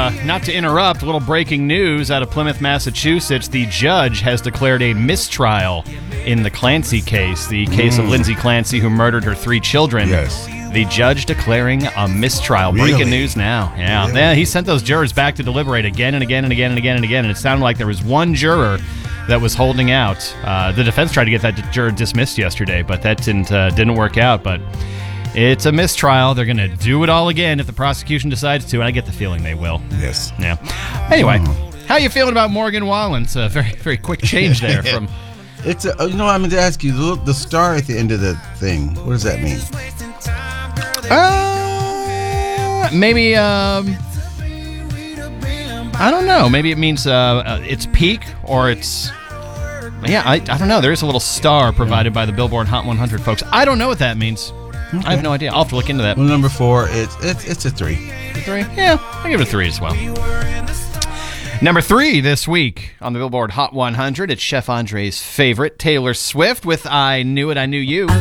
not to interrupt, a little breaking news out of Plymouth, Massachusetts. The judge has declared a mistrial in the Clancy case, the case of Lindsay Clancy, who murdered her 3 children. Yes. The judge declaring a mistrial. Really? Breaking news now. Yeah. Really? Yeah, he sent those jurors back to deliberate again and again and again and again and again, and it sounded like there was one juror that was holding out. The defense tried to get that juror dismissed yesterday, but that didn't work out. But it's a mistrial. They're going to do it all again if the prosecution decides to, and I get the feeling they will. Yes. Yeah. Anyway, how you feeling about Morgan Wallen? It's a very, very quick change there from... It's I'm going to ask you, the star at the end of the thing, what does that mean? Maybe, I don't know. Maybe it means it's peak or it's... Yeah, I don't know. There is a little star provided by the Billboard Hot 100 folks. I don't know what that means. Okay. I have no idea. I'll have to look into that. Well, number 4, it's a 3. 3? Yeah, I'll give it a 3 as well. Number 3 this week on the Billboard Hot 100, it's Chef Andre's favorite, Taylor Swift with I Knew It, I Knew You.